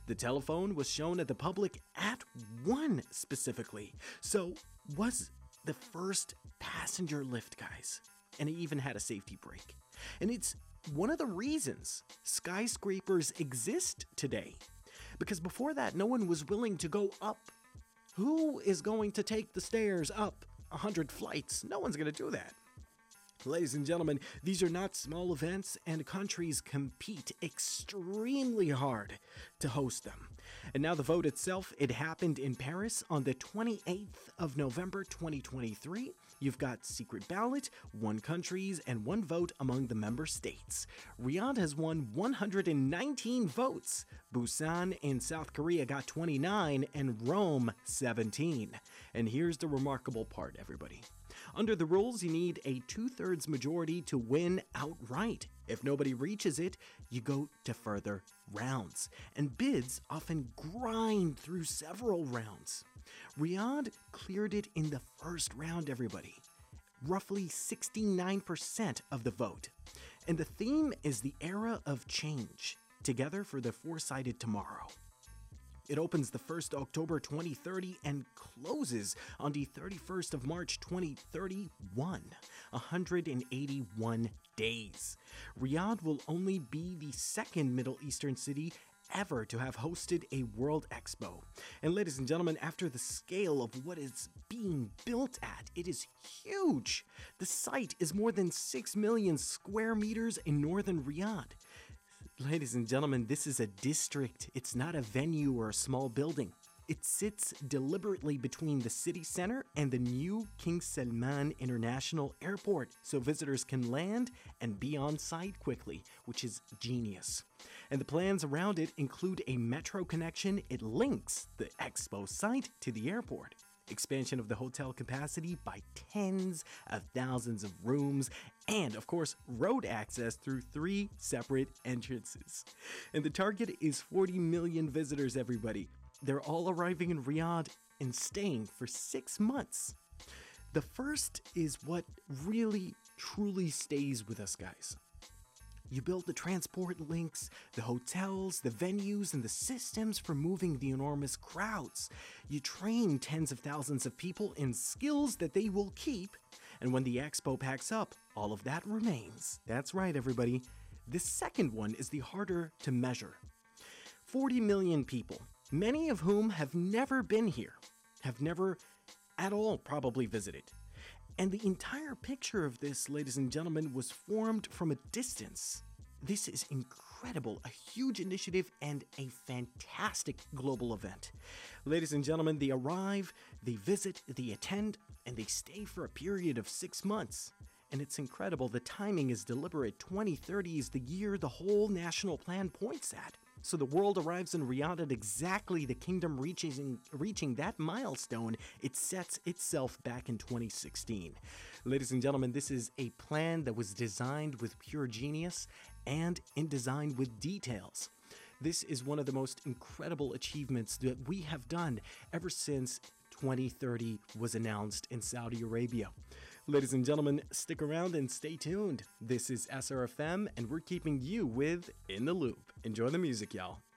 The telephone was shown at the public at 1 specifically. So was the first passenger lift, guys. And it even had a safety brake. And it's one of the reasons skyscrapers exist today. Because before that, no one was willing to go up. Who is going to take the stairs up 100 flights? No one's going to do that. Ladies and gentlemen, these are not small events, and countries compete extremely hard to host them. And now the vote itself, it happened in Paris on the 28th of November 2023. You've got secret ballot, 1 countries, and 1 vote among the member states. Riyadh has won 119 votes. Busan in South Korea got 29, and Rome 17. And here's the remarkable part, everybody. Under the rules, you need a 2/3 majority to win outright. If nobody reaches it, you go to further rounds. And bids often grind through several rounds. Riyadh cleared it in the first round, everybody. Roughly 69% of the vote. And the theme is the era of change, together for the foresighted tomorrow. It opens the 1st October 2030 and closes on the 31st of March 2031. 181 days. Riyadh will only be the second Middle Eastern city ever to have hosted a World Expo. And ladies and gentlemen, after the scale of what is being built at, it is huge. The site is more than 6 million square meters in northern Riyadh. Ladies and gentlemen, this is a district. It's not a venue or a small building. It sits deliberately between the city center and the new King Salman International Airport, so visitors can land and be on site quickly, which is genius. And the plans around it include a metro connection. It links the expo site to the airport. Expansion of the hotel capacity by tens of thousands of rooms, and of course, road access through 3 separate entrances. And the target is 40 million visitors, everybody. They're all arriving in Riyadh and staying for 6 months. The first is what really, truly stays with us, guys. You build the transport links, the hotels, the venues, and the systems for moving the enormous crowds. You train tens of thousands of people in skills that they will keep, and when the expo packs up, all of that remains. That's right, everybody. The second one is the harder to measure. 40 million people, many of whom have never been here, have never at all probably visited. And the entire picture of this, ladies and gentlemen, was formed from a distance. This is incredible, a huge initiative and a fantastic global event. Ladies and gentlemen, they arrive, they visit, they attend, and they stay for a period of 6 months. And it's incredible, the timing is deliberate. 2030 is the year the whole national plan points at. So the world arrives in Riyadh at exactly the kingdom reaching that milestone it sets itself back in 2016. Ladies and gentlemen, this is a plan that was designed with pure genius and in design with details. This is one of the most incredible achievements that we have done ever since 2030 was announced in Saudi Arabia. Ladies and gentlemen, stick around and stay tuned. This is SRFM, and we're keeping you In the Loop. Enjoy the music, y'all.